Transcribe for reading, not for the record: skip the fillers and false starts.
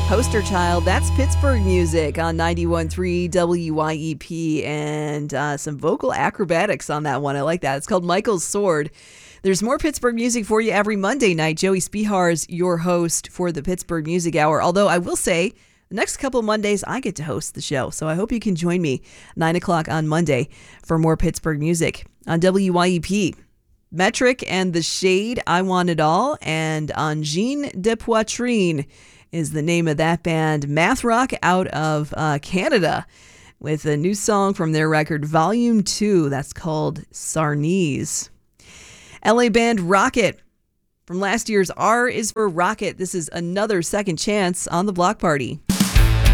Poster Child, that's Pittsburgh music on 91.3 WYEP, and some vocal acrobatics on that one. I like that. It's called Michael's Sword. There's more Pittsburgh music for you every Monday night. Joey Spihar's your host for the Pittsburgh Music Hour. Although I will say, the next couple Mondays, I get to host the show. So I hope you can join me 9 o'clock on Monday for more Pittsburgh music on WYEP. Metric and the Shade, I Want It All, and Angine de Poitrine is the name of that band. Math rock out of Canada with a new song from their record Volume 2 that's called Sarnese. LA band Rocket from last year's R is for Rocket. This is Another Second Chance on the Block Party.